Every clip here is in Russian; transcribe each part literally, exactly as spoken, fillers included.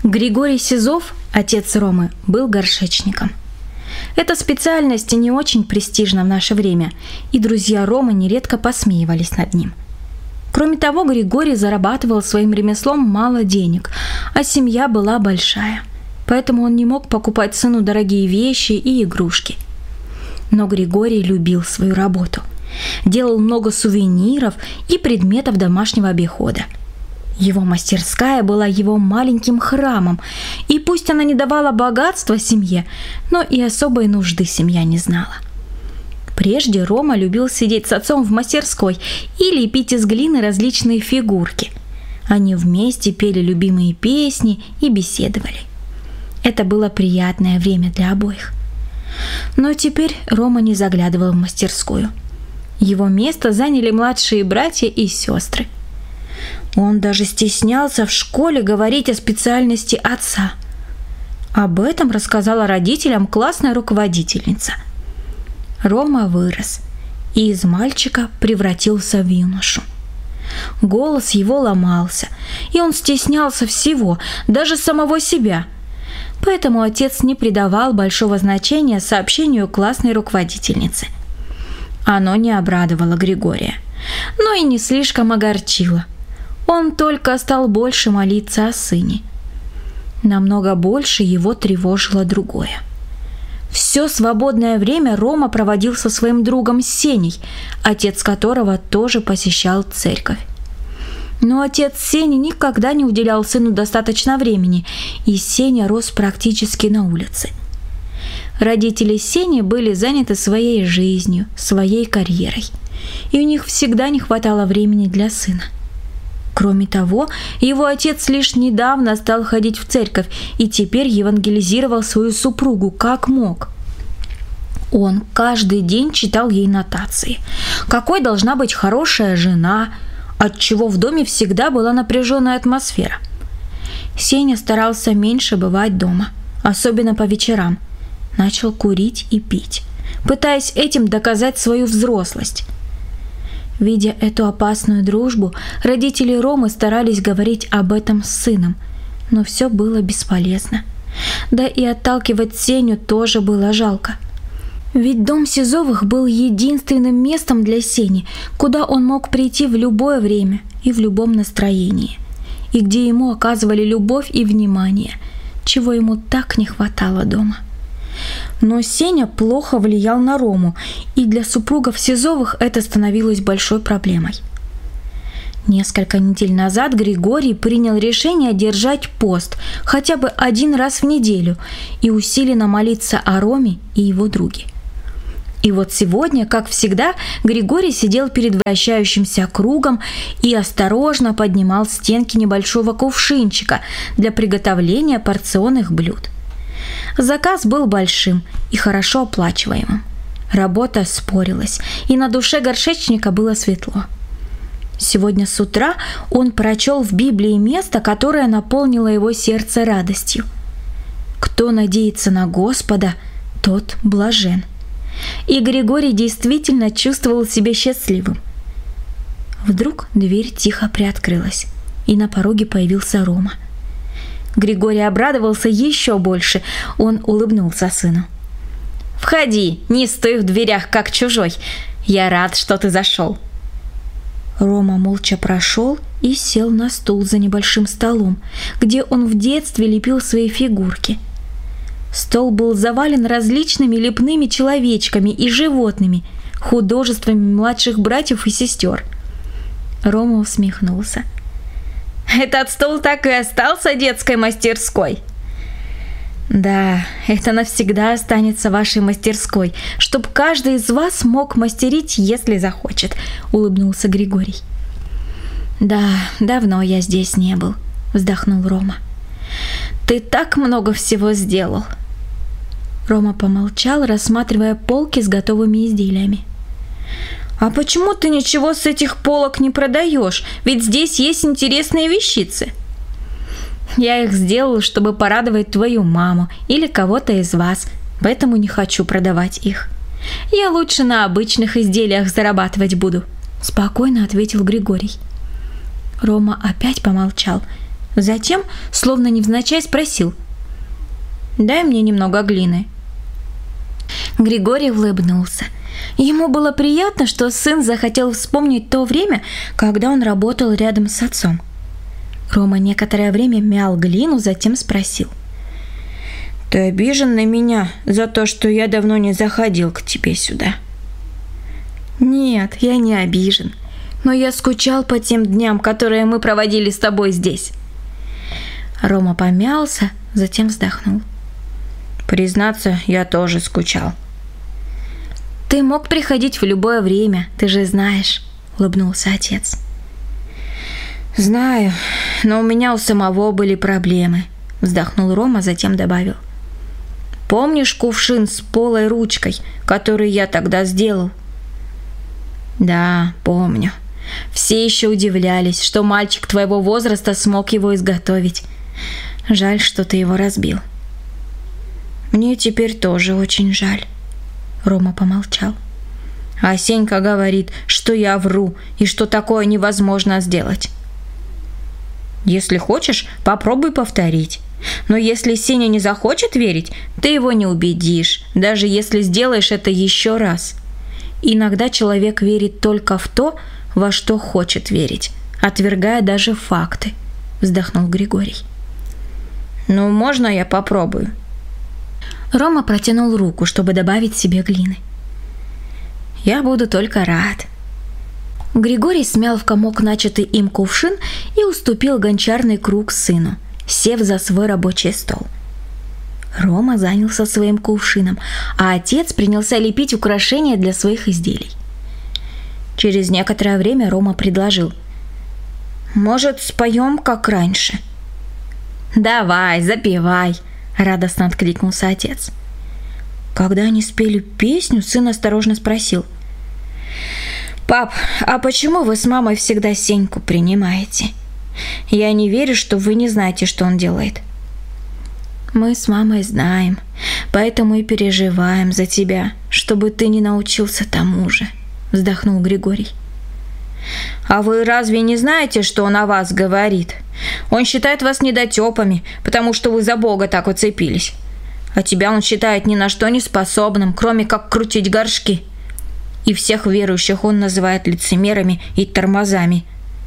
Григорий Сизов, отец Ромы, был горшечником. Эта специальность не очень престижна в наше время, и друзья Ромы нередко посмеивались над ним. Кроме того, Григорий зарабатывал своим ремеслом мало денег, а семья была большая, поэтому он не мог покупать сыну дорогие вещи и игрушки. Но Григорий любил свою работу, делал много сувениров и предметов домашнего обихода. Его мастерская была его маленьким храмом, и пусть она не давала богатства семье, но и особой нужды семья не знала. Прежде Рома любил сидеть с отцом в мастерской и лепить из глины различные фигурки. Они вместе пели любимые песни и беседовали. Это было приятное время для обоих. Но теперь Рома не заглядывал в мастерскую. Его место заняли младшие братья и сестры. Он даже стеснялся в школе говорить о специальности отца. Об этом рассказала родителям классная руководительница. Рома вырос и из мальчика превратился в юношу. Голос его ломался, и он стеснялся всего, даже самого себя. Поэтому отец не придавал большого значения сообщению классной руководительницы. Оно не обрадовало Григория, но и не слишком огорчило. Он только стал больше молиться о сыне. Намного больше его тревожило другое. Все свободное время Рома проводил со своим другом Сеней, отец которого тоже посещал церковь. Но отец Сени никогда не уделял сыну достаточно времени, и Сеня рос практически на улице. Родители Сени были заняты своей жизнью, своей карьерой, и у них всегда не хватало времени для сына. Кроме того, его отец лишь недавно стал ходить в церковь и теперь евангелизировал свою супругу как мог. Он каждый день читал ей нотации, какой должна быть хорошая жена, отчего в доме всегда была напряженная атмосфера. Сеня старался меньше бывать дома, особенно по вечерам. Начал курить и пить, пытаясь этим доказать свою взрослость. Видя эту опасную дружбу, родители Ромы старались говорить об этом с сыном, но все было бесполезно. Да и отталкивать Сеню тоже было жалко. Ведь дом Сизовых был единственным местом для Сени, куда он мог прийти в любое время и в любом настроении, и где ему оказывали любовь и внимание, чего ему так не хватало дома. Но Сеня плохо влиял на Рому, и для супругов Сизовых это становилось большой проблемой. Несколько недель назад Григорий принял решение держать пост хотя бы один раз в неделю и усиленно молиться о Роме и его друге. И вот сегодня, как всегда, Григорий сидел перед вращающимся кругом и осторожно поднимал стенки небольшого кувшинчика для приготовления порционных блюд. Заказ был большим и хорошо оплачиваемым. Работа спорилась, и на душе горшечника было светло. Сегодня с утра он прочел в Библии место, которое наполнило его сердце радостью. «Кто надеется на Господа, тот блажен». И Григорий действительно чувствовал себя счастливым. Вдруг дверь тихо приоткрылась, и на пороге появился Рома. Григорий обрадовался еще больше. Он улыбнулся сыну. «Входи, не стой в дверях, как чужой. Я рад, что ты зашел». Рома молча прошел и сел на стул за небольшим столом, где он в детстве лепил свои фигурки. Стол был завален различными лепными человечками и животными, художествами младших братьев и сестер. Рома усмехнулся. «Этот стол так и остался детской мастерской?» «Да, это навсегда останется вашей мастерской, чтобы каждый из вас мог мастерить, если захочет», — улыбнулся Григорий. «Да, давно я здесь не был», — вздохнул Рома. «Ты так много всего сделал». Рома помолчал, рассматривая полки с готовыми изделиями. «А почему ты ничего с этих полок не продаешь? Ведь здесь есть интересные вещицы». «Я их сделал, чтобы порадовать твою маму или кого-то из вас, поэтому не хочу продавать их. Я лучше на обычных изделиях зарабатывать буду», — спокойно ответил Григорий. Рома опять помолчал, Затем, словно невзначай, спросил: «Дай мне немного глины». Григорий улыбнулся. Ему было приятно, что сын захотел вспомнить то время, когда он работал рядом с отцом. Рома некоторое время мял глину, затем спросил: «Ты обижен на меня за то, что я давно не заходил к тебе сюда?» «Нет, я не обижен, но я скучал по тем дням, которые мы проводили с тобой здесь». Рома помялся, затем вздохнул. «Признаться, я тоже скучал». «Ты мог приходить в любое время, ты же знаешь», — улыбнулся отец. «Знаю, но у меня у самого были проблемы», — вздохнул Рома, затем добавил. «Помнишь кувшин с полой ручкой, который я тогда сделал?» «Да, помню. Все еще удивлялись, что мальчик твоего возраста смог его изготовить. Жаль, что ты его разбил». «Мне теперь тоже очень жаль». Рома помолчал. «А Сенька говорит, что я вру и что такое невозможно сделать». «Если хочешь, попробуй повторить. Но если Сеня не захочет верить, ты его не убедишь, даже если сделаешь это еще раз. Иногда человек верит только в то, во что хочет верить, отвергая даже факты», — вздохнул Григорий. «Ну, можно я попробую?» Рома протянул руку, чтобы добавить себе глины. «Я буду только рад». Григорий смял в комок начатый им кувшин и уступил гончарный круг сыну, сев за свой рабочий стол. Рома занялся своим кувшином, а отец принялся лепить украшения для своих изделий. Через некоторое время Рома предложил: «Может, споем, как раньше?» «Давай, запевай!» — радостно откликнулся отец. Когда они спели песню, сын осторожно спросил: «Пап, а почему вы с мамой всегда Сеньку принимаете? Я не верю, что вы не знаете, что он делает». «Мы с мамой знаем, поэтому и переживаем за тебя, чтобы ты не научился тому же», — вздохнул Григорий. «А вы разве не знаете, что он о вас говорит? Он считает вас недотепами, потому что вы за Бога так уцепились. А тебя он считает ни на что не способным, кроме как крутить горшки. И всех верующих он называет лицемерами и тормозами».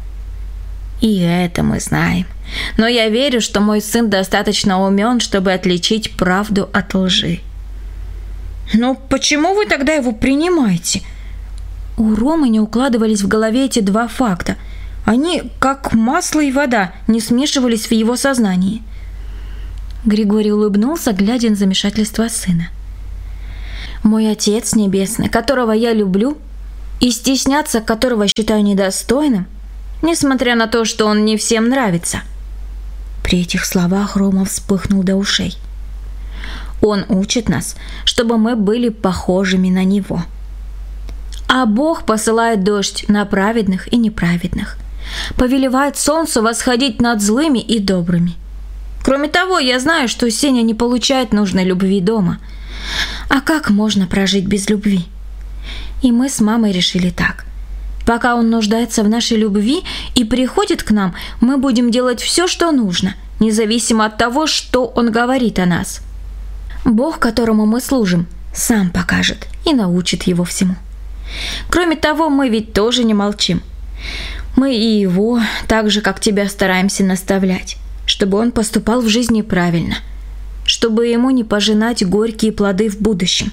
«И это мы знаем. Но я верю, что мой сын достаточно умен, чтобы отличить правду от лжи». «Но почему вы тогда его принимаете?» У Ромы не укладывались в голове эти два факта. Они, как масло и вода, не смешивались в его сознании. Григорий улыбнулся, глядя на замешательство сына. «Мой Отец Небесный, которого я люблю, и стесняться которого считаю недостойным, несмотря на то, что он не всем нравится». При этих словах Рома вспыхнул до ушей. «Он учит нас, чтобы мы были похожими на Него. А Бог посылает дождь на праведных и неправедных, повелевает солнцу восходить над злыми и добрыми. Кроме того, я знаю, что Сеня не получает нужной любви дома. А как можно прожить без любви? И мы с мамой решили так. Пока он нуждается в нашей любви и приходит к нам, мы будем делать все, что нужно, независимо от того, что он говорит о нас. Бог, которому мы служим, сам покажет и научит его всему. Кроме того, мы ведь тоже не молчим. Мы и его, так же, как тебя, стараемся наставлять, чтобы он поступал в жизни правильно, чтобы ему не пожинать горькие плоды в будущем».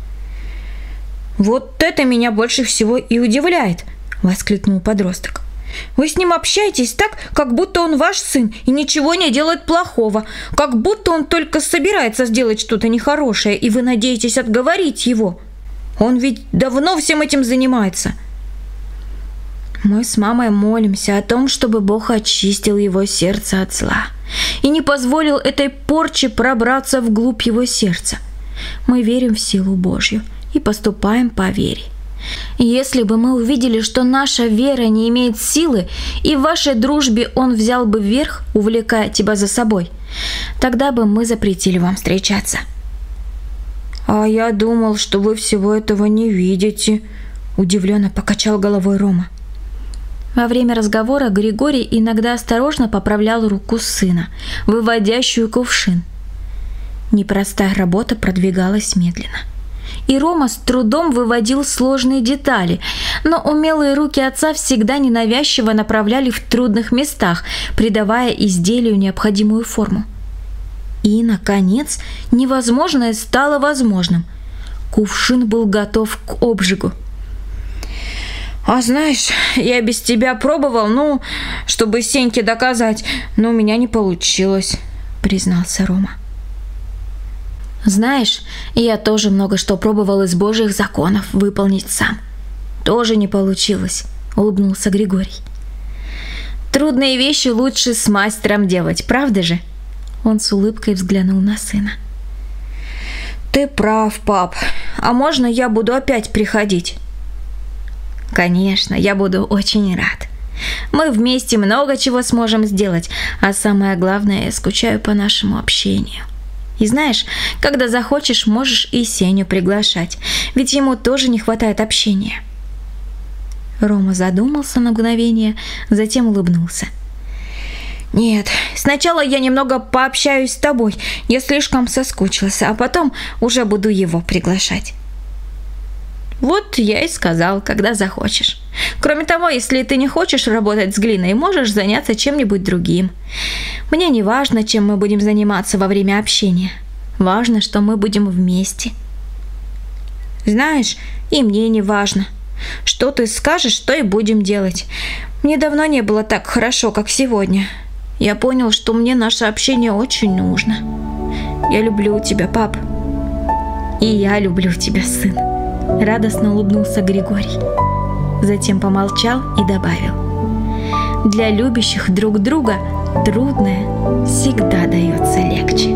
«Вот это меня больше всего и удивляет», — воскликнул подросток. «Вы с ним общаетесь так, как будто он ваш сын и ничего не делает плохого, как будто он только собирается сделать что-то нехорошее, и вы надеетесь отговорить его. Он ведь давно всем этим занимается». «Мы с мамой молимся о том, чтобы Бог очистил его сердце от зла и не позволил этой порче пробраться вглубь его сердца. Мы верим в силу Божью и поступаем по вере. Если бы мы увидели, что наша вера не имеет силы, и в вашей дружбе он взял бы верх, увлекая тебя за собой, тогда бы мы запретили вам встречаться». «А я думал, что вы всего этого не видите», — удивленно покачал головой Рома. Во время разговора Григорий иногда осторожно поправлял руку сына, выводящую кувшин. Непростая работа продвигалась медленно. И Рома с трудом выводил сложные детали, но умелые руки отца всегда ненавязчиво направляли в трудных местах, придавая изделию необходимую форму. И, наконец, невозможное стало возможным. Кувшин был готов к обжигу. «А знаешь, я без тебя пробовал, ну, чтобы Сеньке доказать, но у меня не получилось», — признался Рома. «Знаешь, я тоже много что пробовал из Божьих законов выполнить сам. Тоже не получилось», — улыбнулся Григорий. «Трудные вещи лучше с мастером делать, правда же?» Он с улыбкой взглянул на сына. «Ты прав, пап. А можно я буду опять приходить?» «Конечно, я буду очень рад. Мы вместе много чего сможем сделать, а самое главное, я скучаю по нашему общению. И знаешь, когда захочешь, можешь и Сеню приглашать, ведь ему тоже не хватает общения». Рома задумался на мгновение, затем улыбнулся. «Нет, сначала я немного пообщаюсь с тобой, я слишком соскучился, а потом уже буду его приглашать». «Вот я и сказал, когда захочешь. Кроме того, если ты не хочешь работать с глиной, можешь заняться чем-нибудь другим. Мне не важно, чем мы будем заниматься во время общения. Важно, что мы будем вместе». «Знаешь, и мне не важно. Что ты скажешь, то и будем делать. Мне давно не было так хорошо, как сегодня. Я понял, что мне наше общение очень нужно. Я люблю тебя, пап». «И я люблю тебя, сын», — радостно улыбнулся Григорий. Затем помолчал и добавил: «Для любящих друг друга трудное всегда дается легче».